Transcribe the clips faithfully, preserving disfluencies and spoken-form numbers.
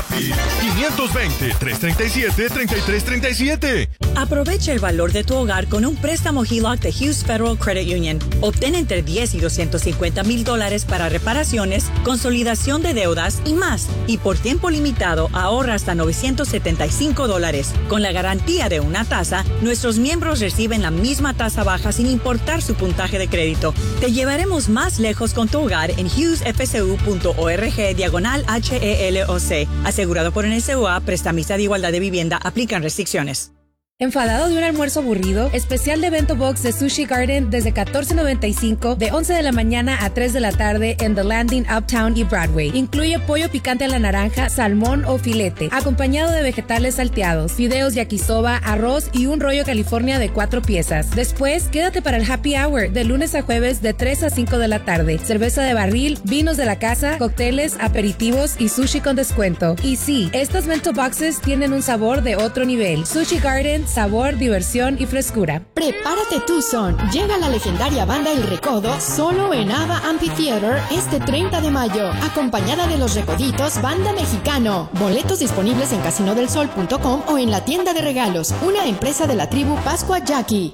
Happy. quinientos veinte, trescientos treinta y siete, treinta y tres treinta y siete. Aprovecha el valor de tu hogar con un préstamo H E L O C de Hughes Federal Credit Union. Obtén entre diez y doscientos cincuenta mil dólares para reparaciones, consolidación de deudas y más. Y por tiempo limitado ahorra hasta novecientos setenta y cinco dólares. Con la garantía de una tasa, nuestros miembros reciben la misma tasa baja sin importar su puntaje de crédito. Te llevaremos más lejos con tu hogar en hughesfsu.org diagonal H E L O C. Asegurado por N S U A, prestamista de igualdad de vivienda, aplican restricciones. ¿Enfadado de un almuerzo aburrido? Especial de Bento Box de Sushi Garden desde catorce noventa y cinco de once de la mañana a tres de la tarde en The Landing, Uptown y Broadway. Incluye pollo picante a la naranja, salmón o filete, acompañado de vegetales salteados, fideos yakisoba, arroz y un rollo California de cuatro piezas. Después, quédate para el Happy Hour de lunes a jueves de tres a cinco de la tarde. Cerveza de barril, vinos de la casa, cócteles, aperitivos y sushi con descuento. Y sí, estas Bento Boxes tienen un sabor de otro nivel. Sushi Garden, sabor, diversión y frescura. Prepárate Tucson. Llega la legendaria banda El Recodo solo en Ava Amphitheater este treinta de mayo, acompañada de Los Recoditos, banda mexicano. Boletos disponibles en casino del sol punto com o en la tienda de regalos, una empresa de la tribu Pascua Jackie.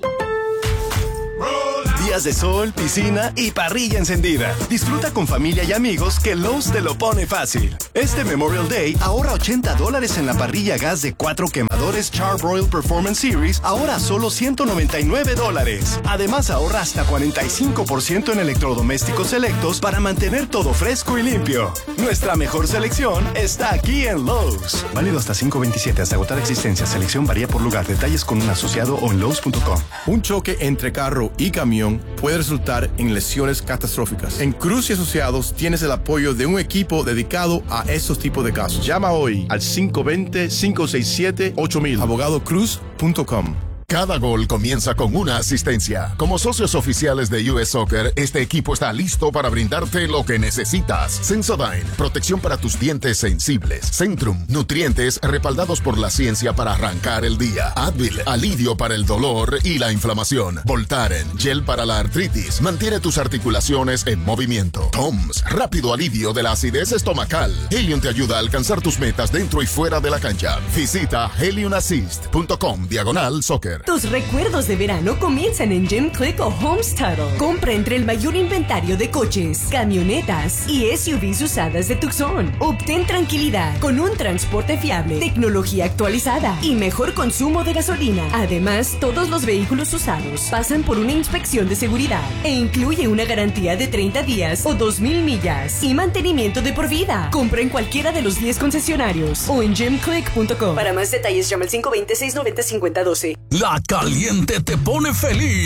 Días de sol, piscina y parrilla encendida. Disfruta con familia y amigos que Lowe's te lo pone fácil. Este Memorial Day ahorra ochenta dólares en la parrilla a gas de cuatro quemadores Char-Broil Performance Series, ahora a solo ciento noventa y nueve dólares. Además ahorra hasta cuarenta y cinco por ciento en electrodomésticos selectos para mantener todo fresco y limpio. Nuestra mejor selección está aquí en Lowe's. Válido hasta cinco veintisiete hasta agotar existencia. Selección varía por lugar. Detalles con un asociado o en Lowe's punto com. Un choque entre carro y camión puede resultar en lesiones catastróficas. En Cruz y Asociados tienes el apoyo de un equipo dedicado a estos tipos de casos. Llama hoy al cinco dos cero, cinco seis siete, ocho mil. abogado cruz punto com. Cada gol comienza con una asistencia. Como socios oficiales de U S Soccer, este equipo está listo para brindarte lo que necesitas. Sensodyne, protección para tus dientes sensibles. Centrum, nutrientes respaldados por la ciencia para arrancar el día. Advil, alivio para el dolor y la inflamación. Voltaren, gel para la artritis, mantiene tus articulaciones en movimiento. Toms, rápido alivio de la acidez estomacal. Helium te ayuda a alcanzar tus metas dentro y fuera de la cancha. Visita helium assist punto com diagonal soccer. Tus recuerdos de verano comienzan en Jim Click o Homes Tuttle. Compra entre el mayor inventario de coches, camionetas y S U Vs usadas de Tucson. Obtén tranquilidad con un transporte fiable, tecnología actualizada y mejor consumo de gasolina. Además, todos los vehículos usados pasan por una inspección de seguridad e incluye una garantía de treinta días o dos mil millas y mantenimiento de por vida. Compra en cualquiera de los diez concesionarios o en jim click punto com. Para más detalles llama al cinco dos cero, seis nueve cero, cinco cero uno dos. La Caliente te pone feliz